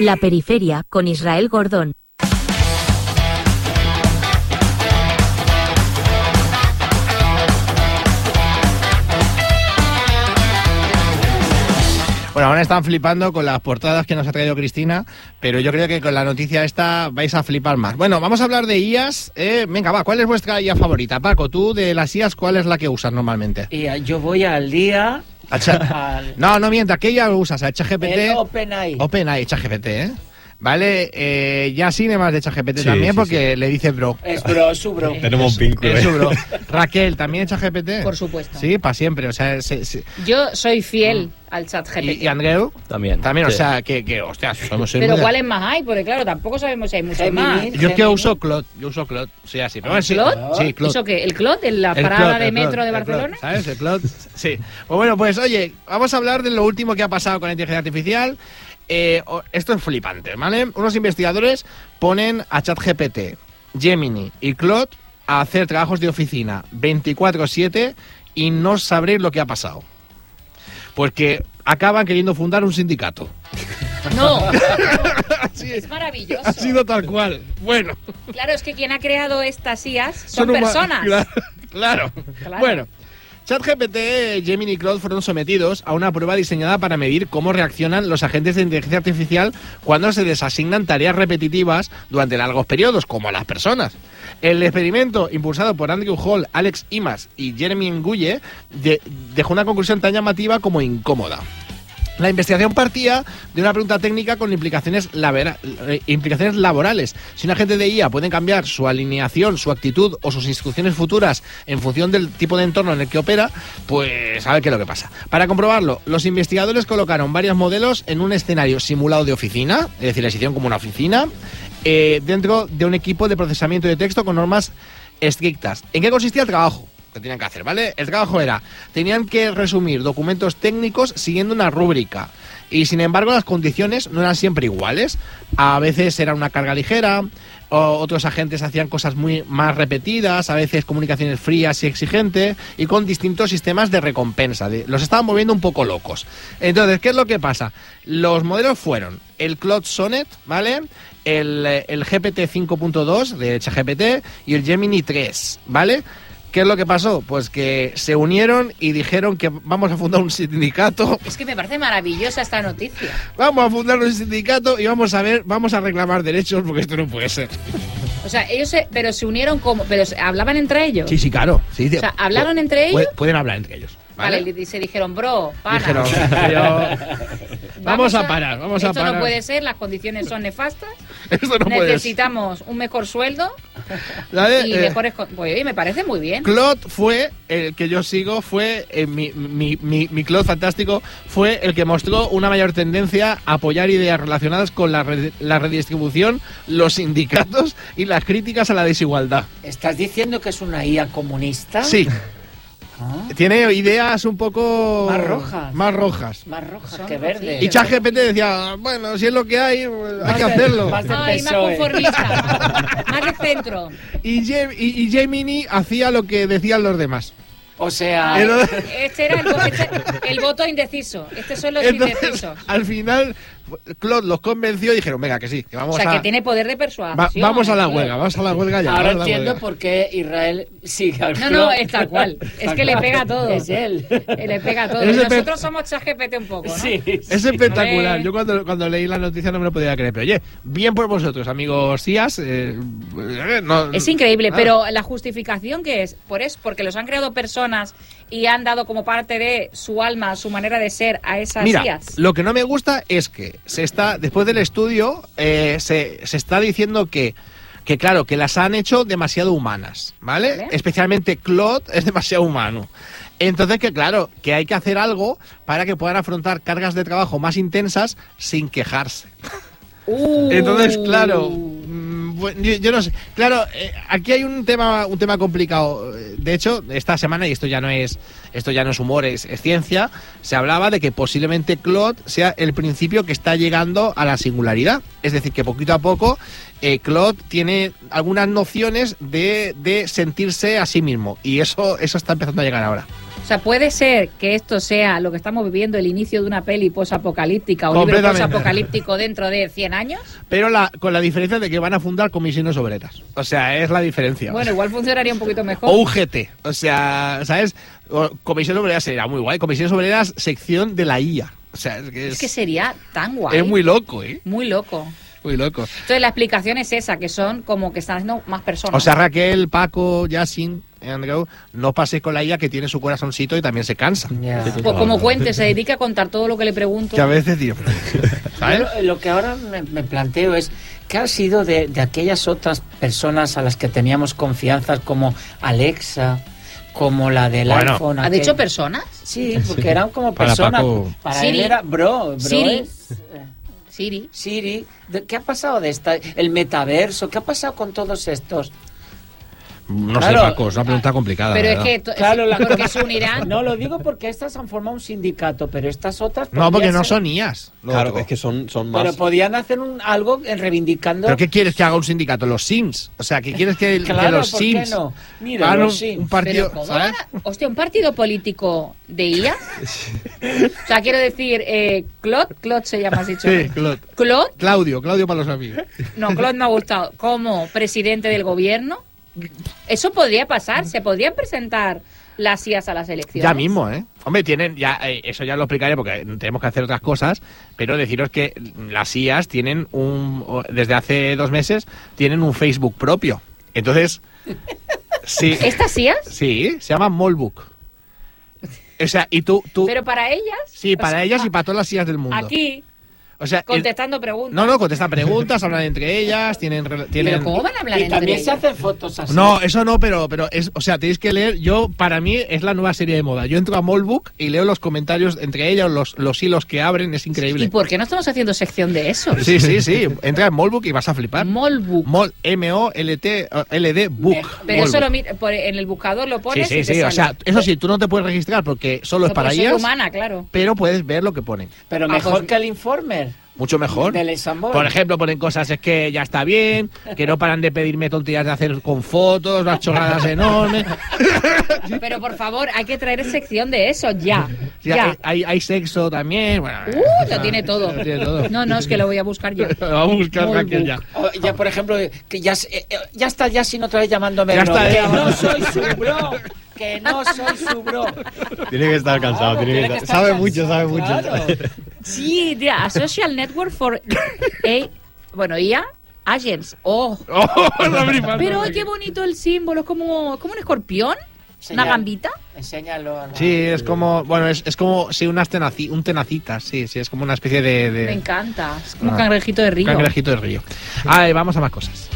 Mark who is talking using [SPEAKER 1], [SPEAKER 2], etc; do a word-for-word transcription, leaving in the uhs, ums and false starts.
[SPEAKER 1] La periferia, con Israel Gordón.
[SPEAKER 2] Bueno, ahora están flipando con las portadas que nos ha traído Cristina, pero yo creo que con la noticia esta vais a flipar más. Bueno, vamos a hablar de I As. Eh, venga, va, ¿cuál es vuestra I A favorita? Paco, tú de las I As, ¿cuál es la que usas normalmente?
[SPEAKER 3] Y yo voy al día...
[SPEAKER 2] Al... No, no mientas, ¿qué I A usas? ¿A ChatGPT?
[SPEAKER 3] El OpenAI.
[SPEAKER 2] OpenAI, ChatGPT, ¿eh? Vale, eh, ya Cinemas de ChatGPT sí, también, sí, porque sí. Le dice bro.
[SPEAKER 3] Es bro, es su bro.
[SPEAKER 4] Tenemos vínculo.
[SPEAKER 2] Es su bro. Raquel, ¿también ChatGPT?
[SPEAKER 5] Por supuesto.
[SPEAKER 2] Sí, para siempre, o sea... Se, se...
[SPEAKER 5] Yo soy fiel mm. al ChatGPT.
[SPEAKER 2] ¿Y, y Andreu?
[SPEAKER 4] También.
[SPEAKER 2] También,
[SPEAKER 4] sí.
[SPEAKER 2] O sea, que, que hostia, somos...
[SPEAKER 5] Pero ¿cuáles más hay? Porque claro, tampoco sabemos si hay muchos más.
[SPEAKER 2] Yo es que uso Claude, yo uso Claude, sí, así. Pero sí,
[SPEAKER 5] ¿Claude?
[SPEAKER 2] Sí, Claude.
[SPEAKER 5] ¿Eso qué? ¿El Claude? ¿En la
[SPEAKER 2] el
[SPEAKER 5] parada
[SPEAKER 2] Claude,
[SPEAKER 5] de
[SPEAKER 2] Claude,
[SPEAKER 5] metro de Barcelona?
[SPEAKER 2] Claude, ¿sabes? El Claude, sí. Pues bueno, pues oye, vamos a hablar de lo último que ha pasado con la inteligencia artificial. Eh, esto es flipante, ¿vale? Unos investigadores ponen a ChatGPT, Gemini y Claude a hacer trabajos de oficina veinticuatro siete y no sabréis lo que ha pasado. Porque acaban queriendo fundar un sindicato.
[SPEAKER 5] No.
[SPEAKER 2] Sí,
[SPEAKER 5] es maravilloso.
[SPEAKER 2] Ha sido tal cual. Bueno.
[SPEAKER 5] Claro, es que quien ha creado estas I As son,
[SPEAKER 2] son
[SPEAKER 5] personas.
[SPEAKER 2] Claro, claro.
[SPEAKER 5] Claro.
[SPEAKER 2] Bueno. ChatGPT, Gemini y Claude fueron sometidos a una prueba diseñada para medir cómo reaccionan los agentes de inteligencia artificial cuando se les asignan tareas repetitivas durante largos periodos, como a las personas. El experimento, impulsado por Andrew Hall, Alex Imas y Jeremy Nguye, de, dejó una conclusión tan llamativa como incómoda. La investigación partía de una pregunta técnica con implicaciones, labera, implicaciones laborales. Si un agente de I A puede cambiar su alineación, su actitud o sus instrucciones futuras en función del tipo de entorno en el que opera, pues a ver qué es lo que pasa. Para comprobarlo, los investigadores colocaron varios modelos en un escenario simulado de oficina, es decir, la hicieron como una oficina, eh, dentro de un equipo de procesamiento de texto con normas estrictas. ¿En qué consistía el trabajo que tenían que hacer, ¿vale? El trabajo era, tenían que resumir documentos técnicos siguiendo una rúbrica y sin embargo las condiciones no eran siempre iguales. A veces era una carga ligera, o otros agentes hacían cosas muy más repetidas, a veces comunicaciones frías y exigentes y con distintos sistemas de recompensa. Los estaban moviendo un poco locos. Entonces, ¿qué es lo que pasa? Los modelos fueron el Claude Sonnet, ¿vale? El, el G P T cinco punto dos de ChatGPT y el Gemini tres, ¿vale? ¿Qué es lo que pasó? Pues que se unieron y dijeron que vamos a fundar un sindicato.
[SPEAKER 5] Es que me parece maravillosa esta noticia.
[SPEAKER 2] Vamos a fundar un sindicato y vamos a ver, vamos a reclamar derechos porque esto no puede ser.
[SPEAKER 5] O sea, ellos se, pero se unieron como, pero hablaban entre ellos.
[SPEAKER 2] Sí, sí, claro. Sí,
[SPEAKER 5] o sea, hablaron entre ellos.
[SPEAKER 2] Pueden hablar entre ellos. ¿Vale?
[SPEAKER 5] Vale, y se dijeron, bro, para.
[SPEAKER 2] Dijeron, pero... vamos, vamos a parar, vamos
[SPEAKER 5] esto
[SPEAKER 2] a parar.
[SPEAKER 5] Esto no puede ser, las condiciones son nefastas.
[SPEAKER 2] Esto no
[SPEAKER 5] Necesitamos
[SPEAKER 2] puede
[SPEAKER 5] un mejor sueldo
[SPEAKER 2] ¿Vale?
[SPEAKER 5] y
[SPEAKER 2] eh,
[SPEAKER 5] mejores... Pues oye, me parece muy bien.
[SPEAKER 2] Claude fue, el que yo sigo, fue, eh, mi, mi, mi, mi Claude fantástico, fue el que mostró una mayor tendencia a apoyar ideas relacionadas con la, red, la redistribución, los sindicatos y las críticas a la desigualdad.
[SPEAKER 3] ¿Estás diciendo que es una I A comunista?
[SPEAKER 2] Sí. ¿Ah? Tiene ideas un poco...
[SPEAKER 3] Más rojas.
[SPEAKER 2] Más rojas.
[SPEAKER 3] Más rojas que verdes.
[SPEAKER 2] Y ChatGPT decía, bueno, si es lo que hay, pues hay que hacerlo.
[SPEAKER 3] Más de
[SPEAKER 5] Ay, más conformista. Más de centro.
[SPEAKER 2] Y, Gem, y, y Gemini hacía lo que decían los demás.
[SPEAKER 3] O sea...
[SPEAKER 5] Ay, este era el, este, el voto indeciso. Este son los
[SPEAKER 2] Entonces,
[SPEAKER 5] indecisos.
[SPEAKER 2] Al final, Claude los convenció y dijeron, venga, que sí, que vamos a...
[SPEAKER 5] O sea, a... que tiene poder de persuasión.
[SPEAKER 2] Va, vamos a la huelga, vamos a la huelga ya.
[SPEAKER 3] Ahora entiendo por qué Israel sigue al
[SPEAKER 5] No, no, es tal cual. Es que le pega a todo.
[SPEAKER 3] Es él.
[SPEAKER 5] Le pega a todo.
[SPEAKER 2] Es
[SPEAKER 5] Nosotros somos ChatGPT un poco, ¿no?
[SPEAKER 3] Sí.
[SPEAKER 2] Es espectacular. Yo cuando, cuando leí la noticia no me lo podía creer. Pero oye, bien por vosotros, amigos I A S. Eh, no,
[SPEAKER 5] es increíble,
[SPEAKER 2] ah.
[SPEAKER 5] pero la justificación que es, por es porque los han creado personas y han dado como parte de su alma, su manera de ser a esas
[SPEAKER 2] Mira,
[SPEAKER 5] I A S.
[SPEAKER 2] Lo que no me gusta es que se está, después del estudio, eh, se, se está diciendo que, que, claro, que las han hecho demasiado humanas, ¿vale? ¿Vale? Especialmente Claude es demasiado humano. Entonces, que claro, que hay que hacer algo para que puedan afrontar cargas de trabajo más intensas sin quejarse.
[SPEAKER 5] Uh.
[SPEAKER 2] Entonces, claro, yo, yo no sé. Claro, eh, aquí hay un tema, un tema complicado. De hecho, esta semana, y esto ya no es, esto ya no es humor, es, es ciencia, se hablaba de que posiblemente Claude sea el principio que está llegando a la singularidad. Es decir, que poquito a poco eh, Claude tiene algunas nociones de, de sentirse a sí mismo. Y eso, eso está empezando a llegar ahora.
[SPEAKER 5] O sea, puede ser que esto sea lo que estamos viviendo, el inicio de una peli posapocalíptica o libro posapocalíptico dentro de cien años.
[SPEAKER 2] Pero la, con la diferencia de que van a fundar comisiones obreras. O sea, es la diferencia.
[SPEAKER 5] Bueno, igual funcionaría un poquito mejor.
[SPEAKER 2] O U G T. O sea, ¿sabes? O, comisiones obreras sería muy guay. Comisiones obreras, sección de la I A. O sea, es que, es,
[SPEAKER 5] es que sería tan guay.
[SPEAKER 2] Es muy loco, ¿eh?
[SPEAKER 5] Muy loco.
[SPEAKER 2] Muy loco.
[SPEAKER 5] Entonces la explicación es esa, que son como que están haciendo más personas.
[SPEAKER 2] O sea, Raquel, Paco, Yasin, Andrew, no paséis con la I A que tiene su corazoncito y también se cansa.
[SPEAKER 3] Ya.
[SPEAKER 5] Pues como cuente, se dedica a contar todo lo que le pregunto.
[SPEAKER 2] Que a veces, tío, ¿sabes?
[SPEAKER 3] Yo lo, lo que ahora me, me planteo es ¿qué ha sido de, de aquellas otras personas a las que teníamos confianza como Alexa, como la del
[SPEAKER 2] Bueno.
[SPEAKER 3] iPhone?
[SPEAKER 5] ¿Ha
[SPEAKER 3] aquel-
[SPEAKER 5] dicho personas?
[SPEAKER 3] Sí, porque eran como
[SPEAKER 2] Para
[SPEAKER 3] personas.
[SPEAKER 2] Paco.
[SPEAKER 3] Para
[SPEAKER 5] Siri.
[SPEAKER 3] él era bro, bro
[SPEAKER 5] Siri.
[SPEAKER 3] es, eh,
[SPEAKER 5] Siri.
[SPEAKER 3] Siri. ¿De- ¿Qué ha pasado de esta? El metaverso, ¿qué ha pasado con todos estos?
[SPEAKER 2] No
[SPEAKER 3] Claro.
[SPEAKER 2] sé, Paco, es una pregunta complicada.
[SPEAKER 5] Pero es
[SPEAKER 2] ¿verdad?
[SPEAKER 5] que, to-
[SPEAKER 3] Claro, la-
[SPEAKER 5] porque se unirán.
[SPEAKER 3] No, lo digo porque estas han formado un sindicato, pero estas otras...
[SPEAKER 2] No, porque
[SPEAKER 3] podían
[SPEAKER 2] no
[SPEAKER 3] ser-
[SPEAKER 2] son I As. lo
[SPEAKER 4] Claro,
[SPEAKER 2] otro.
[SPEAKER 4] es que son, son más...
[SPEAKER 3] Pero podían hacer un, algo en reivindicando...
[SPEAKER 2] ¿Pero qué quieres que haga un sindicato? Los Sims. O sea, ¿qué quieres que, que
[SPEAKER 3] Claro,
[SPEAKER 2] los
[SPEAKER 3] ¿por qué
[SPEAKER 2] Sims
[SPEAKER 3] no? Mira,
[SPEAKER 2] hagan
[SPEAKER 3] los
[SPEAKER 2] un,
[SPEAKER 3] Sims.
[SPEAKER 2] un partido,
[SPEAKER 5] Pero ¿cómo
[SPEAKER 2] ¿sabes?
[SPEAKER 5] van a- Hostia, un partido político de I A. O sea, quiero decir, eh, Claude, Claude se llama, has dicho.
[SPEAKER 2] Sí, Claude.
[SPEAKER 5] Claude,
[SPEAKER 2] Claudio, Claudio para los amigos.
[SPEAKER 5] no, Claude me ha gustado. Como presidente del gobierno, eso podría pasar. Se podrían presentar las I As a las elecciones.
[SPEAKER 2] Ya mismo, ¿eh? Hombre, tienen, ya, eh, eso ya lo explicaré porque tenemos que hacer otras cosas, pero deciros que las I As tienen un, o- desde hace dos meses, tienen un Facebook propio. Entonces, sí,
[SPEAKER 5] ¿Estas I As?
[SPEAKER 2] sí, se llama Molbook. O sea, y tú, tú,
[SPEAKER 5] Pero para ellas.
[SPEAKER 2] sí,
[SPEAKER 5] o
[SPEAKER 2] para
[SPEAKER 5] sea,
[SPEAKER 2] ellas y para todas las I As del mundo.
[SPEAKER 5] Aquí,
[SPEAKER 2] O sea, el-
[SPEAKER 5] contestando preguntas.
[SPEAKER 2] no, no, contestan preguntas, hablan entre ellas, tienen, rela- tienen.
[SPEAKER 5] Pero ¿cómo van a hablar
[SPEAKER 3] Y
[SPEAKER 5] entre
[SPEAKER 3] también se
[SPEAKER 5] ellas?
[SPEAKER 3] hacen fotos así.
[SPEAKER 2] No, eso no, pero, pero es, o sea, tenéis que leer. Yo, para mí, es la nueva serie de moda. Yo entro a Molbook y leo los comentarios entre ellas, los, los hilos que abren, es
[SPEAKER 5] ¿Y
[SPEAKER 2] increíble.
[SPEAKER 5] por qué no estamos haciendo sección de eso?
[SPEAKER 2] Sí, sí, sí. Entra en Molbook y vas a flipar.
[SPEAKER 5] Molbook.
[SPEAKER 2] Mol, M O L T L D Book.
[SPEAKER 5] Pero eso
[SPEAKER 2] Molbook.
[SPEAKER 5] lo mira, por- en el buscador lo
[SPEAKER 2] Sí,
[SPEAKER 5] pones
[SPEAKER 2] sí,
[SPEAKER 5] y te
[SPEAKER 2] sí. O
[SPEAKER 5] sale.
[SPEAKER 2] sea, eso sí, tú no te puedes registrar porque solo es
[SPEAKER 5] No,
[SPEAKER 2] para
[SPEAKER 5] porque soy
[SPEAKER 2] ellas,
[SPEAKER 5] humana, claro.
[SPEAKER 2] pero puedes ver lo que ponen.
[SPEAKER 3] Pero
[SPEAKER 5] Ah,
[SPEAKER 3] mejor
[SPEAKER 5] pues-
[SPEAKER 3] que el Informer.
[SPEAKER 2] Mucho mejor.
[SPEAKER 3] Del Exambol.
[SPEAKER 2] Por ejemplo, ponen cosas, es que ya está bien, que no paran de pedirme tonterías de hacer con fotos, las chorradas enormes.
[SPEAKER 5] Pero por favor, hay que traer sección de eso ya.
[SPEAKER 2] Sí,
[SPEAKER 5] ya.
[SPEAKER 2] hay, hay, hay sexo también. Bueno,
[SPEAKER 5] Uh, lo tiene todo.
[SPEAKER 2] Lo tiene todo.
[SPEAKER 5] No, no, es que lo voy a buscar yo.
[SPEAKER 2] Vamos a buscar
[SPEAKER 5] Molbook.
[SPEAKER 2] Raquel ya.
[SPEAKER 3] O ya, por ejemplo, que ya, s- eh, eh, ya está Yasin otra vez llamándome
[SPEAKER 2] Ya
[SPEAKER 3] bro.
[SPEAKER 2] está,
[SPEAKER 3] Que
[SPEAKER 2] ya.
[SPEAKER 3] no soy su bro. Que no soy su bro.
[SPEAKER 4] Tiene que estar cansado,
[SPEAKER 3] Claro,
[SPEAKER 4] tiene que
[SPEAKER 3] tiene
[SPEAKER 4] estar...
[SPEAKER 3] que estar
[SPEAKER 4] Sabe
[SPEAKER 3] cansado,
[SPEAKER 4] mucho, sabe mucho.
[SPEAKER 3] claro.
[SPEAKER 5] Sí, tía, a Social Network for A, bueno, I A Agents. Oh.
[SPEAKER 2] Oh, la prima.
[SPEAKER 5] Pero qué bonito el símbolo, es como, como un escorpión, una
[SPEAKER 3] Enseña-
[SPEAKER 5] gambita.
[SPEAKER 3] Enséñalo. a la-
[SPEAKER 2] Sí, es como, bueno, es, es como, sí, unas tenaci, un tenacita, sí, sí, es como una especie de, de
[SPEAKER 5] Me encanta, es como un
[SPEAKER 2] Ah.
[SPEAKER 5] cangrejito de río.
[SPEAKER 2] cangrejito de río. A ver, vamos a más cosas.